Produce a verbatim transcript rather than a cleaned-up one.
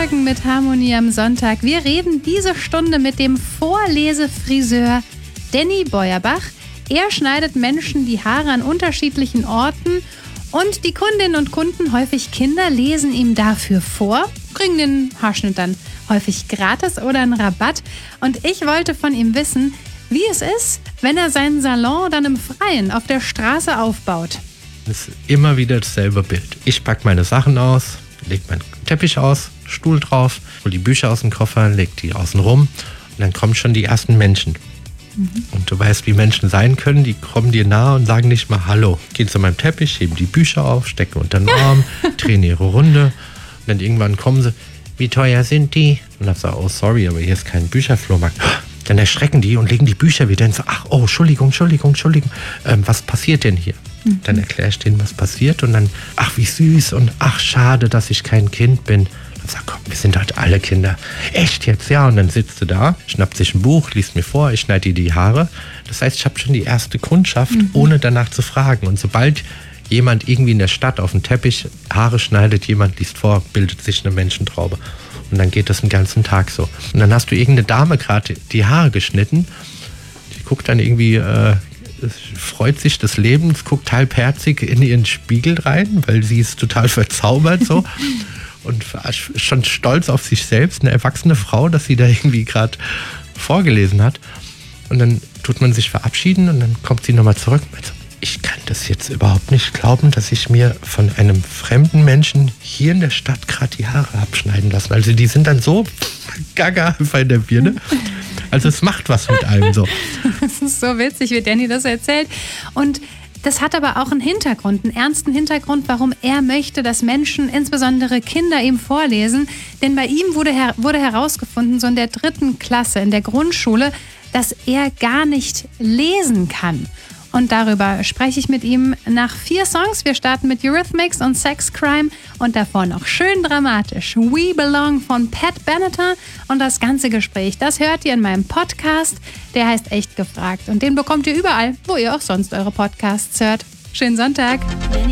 Morgen mit Harmonie am Sonntag. Wir reden diese Stunde mit dem Vorlesefriseur Danny Beuerbach. Er schneidet Menschen die Haare an unterschiedlichen Orten und die Kundinnen und Kunden, häufig Kinder, lesen ihm dafür vor, kriegen den Haarschnitt dann häufig gratis oder einen Rabatt. Und ich wollte von ihm wissen, wie es ist, wenn er seinen Salon dann im Freien auf der Straße aufbaut. Es ist immer wieder dasselbe Bild. Ich packe meine Sachen aus, lege meinen Teppich aus, Stuhl drauf, hole die Bücher aus dem Koffer, lege die außen rum und dann kommen schon die ersten Menschen. Mhm. Und du weißt, wie Menschen sein können, die kommen dir nahe und sagen nicht mal Hallo. Gehen zu meinem Teppich, heben die Bücher auf, stecken unter den Arm, drehen ihre Runde und dann irgendwann kommen sie, wie teuer sind die? Und dann sage ich, oh sorry, aber hier ist kein Bücherflohmarkt. Dann erschrecken die und legen die Bücher wieder und sagen, ach, oh, Entschuldigung, Entschuldigung, Entschuldigung, ähm, was passiert denn hier? Mhm. Dann erkläre ich denen, was passiert und dann, ach, wie süß und ach, schade, dass ich kein Kind bin. Dann sag, komm, wir sind halt alle Kinder. Echt jetzt? Ja, und dann sitzt du da, schnappt sich ein Buch, liest mir vor, ich schneide dir die Haare. Das heißt, ich habe schon die erste Kundschaft, mhm. ohne danach zu fragen. Und sobald jemand irgendwie in der Stadt auf dem Teppich Haare schneidet, jemand liest vor, bildet sich eine Menschentraube. Und dann geht das den ganzen Tag so. Und dann hast du irgendeine Dame gerade die Haare geschnitten, die guckt dann irgendwie, äh, freut sich des Lebens, guckt halbherzig in ihren Spiegel rein, weil sie ist total verzaubert so und schon stolz auf sich selbst, eine erwachsene Frau, dass sie da irgendwie gerade vorgelesen hat. Und dann tut man sich verabschieden und dann kommt sie nochmal zurück und sagt, ich kann das jetzt überhaupt nicht glauben, dass ich mir von einem fremden Menschen hier in der Stadt gerade die Haare abschneiden lasse. Also die sind dann so gaga bei der Birne. Also es macht was mit einem so. Das ist so witzig, wie Danny das erzählt. Und das hat aber auch einen Hintergrund, einen ernsten Hintergrund, warum er möchte, dass Menschen, insbesondere Kinder, ihm vorlesen. Denn bei ihm wurde, her- wurde herausgefunden, so in der dritten Klasse, in der Grundschule, dass er gar nicht lesen kann. Und darüber spreche ich mit ihm nach vier Songs. Wir starten mit Eurythmics und Sex Crime und davor noch schön dramatisch We Belong von Pat Benatar. Und das ganze Gespräch, das hört ihr in meinem Podcast. Der heißt Echt gefragt und den bekommt ihr überall, wo ihr auch sonst eure Podcasts hört. Schönen Sonntag.